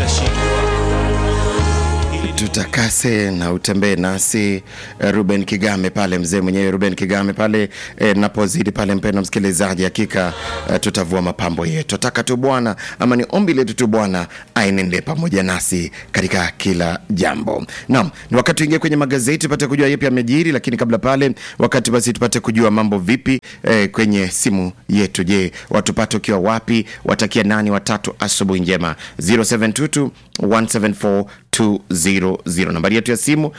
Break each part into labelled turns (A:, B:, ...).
A: Tutakase na utembee nasi. Ruben Kigame pale, mzee mwenyewe Ruben Kigame pale, napozidi pale, mpendwa msikilizaji, hakika tutavua mapambo yetu. Tutaka tu Bwana, ama ni ombi letu tu Bwana ainende pamoja nasi katika kila jambo. Naam, ni wakati tuingie kwenye magazeti tupate kujua yapi yamejiri, lakini kabla pale wakati basi tupate kujua mambo vipi kwenye simu yetu. Je, watupate ukiwa wapi? Watakia nani watatu asubuhi njema? 0722 174 200. Nambari yetu ya simu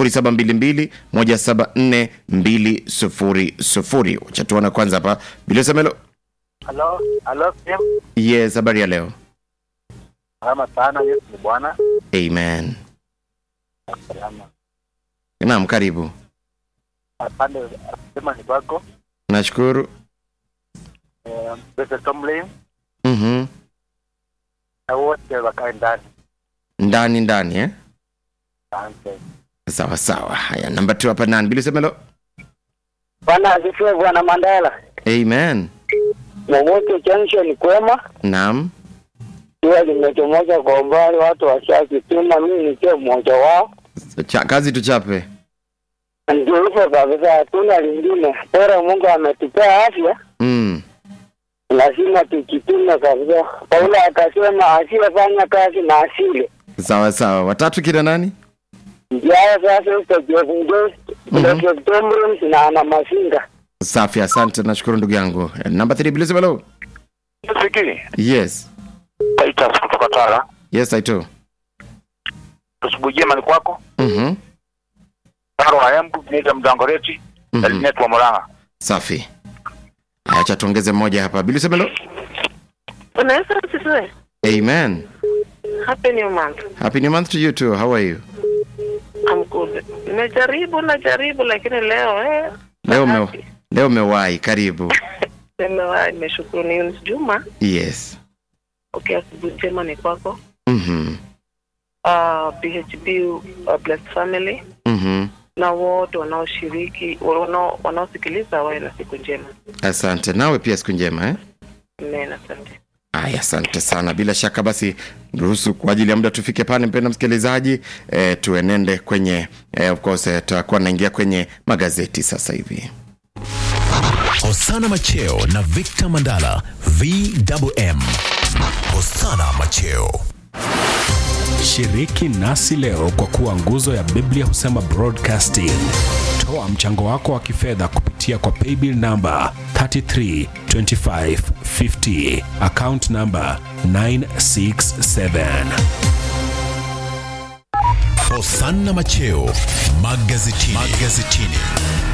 A: 0722174200. Acha tuone kwanza hapa. Bila semelo.
B: Hello, Tim.
A: Yes, habari ya leo?
B: Salama sana, Yesu ni Bwana.
A: Amen.
B: Salama.
A: Naam, karibu.
B: Asante, sema ni kwako.
A: Nashukuru.
B: Pesa Tomlin. Na wote wakae
A: Ndani eh?
B: Asante.
A: Sawa. Haya, namba 2 hapa nani? Bila semelo.
C: Bwana asifiwe, Bwana Mandela.
A: Amen.
C: Mwote chanzo ni kwema.
A: Naam.
C: Jua limechomoza kwa umbali, watu washakituma, mimi nikiwa mmoja wao.
A: Kazi tuchape.
C: Ndio hivyo kabisa, hatuna lingine. Bora Mungu ametupea afya. Lazima tukitume kabisa. Paulo akasema asiyefanya kazi na asile.
A: Sawa. Watatu kina nani?
C: Njia sasa utajifunza ndio Tomlin na ana Masinga.
A: Safi, asante, nashukuru ndugu yangu. Namba 3 bila semelo.
B: Sikiri.
A: Yes.
B: Taita kutoka Tara.
A: Yes, I do.
B: Asubuhi njema ni kwako. Taro wa Embu, Nita Mdangoreti, Netwa Moranga.
A: Safi. Acha tuongeze mmoja hapa. Bila semelo.
D: Unaweza sisi?
A: Amen.
D: Happy new month.
A: Happy new month to you too. How are you?
D: I'm good. Najaribu lakini leo
A: Leo umewahi, karibu.
D: Nimewahi, nimeshukuru. Ni Juma.
A: Yes.
D: Okay, asubuhi njema ni kwako. PHB Blessed Family. Na wote wanaoshiriki, wanaosikiliza wawe na siku njema.
A: Asante. Nawe pia siku njema eh?
D: Amen, asante.
A: Aya, asante sana. Bila shaka basi ruhusu kwa ajili ya muda tufike pale, mpendwa msikilizaji, tuenende kwenye of course tutakuwa naingia kwenye magazeti sasa hivi.
E: Hosana Macheo na Victor Mandala, VMM. Hosana Macheo.
F: Shiriki nasi leo kwa kuwa nguzo ya Biblia Husema Broadcasting. Toa mchango wako wa kifedha kupitia kwa paybill number 332550, account number 967.
E: Hosana Macheo, magazetini.